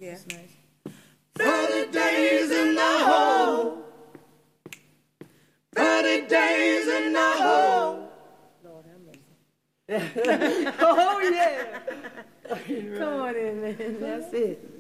Yeah. That's nice. 30 days in the hole. 30 days in the hole. Lord have mercy. Oh, yeah. Come on in, man. That's it.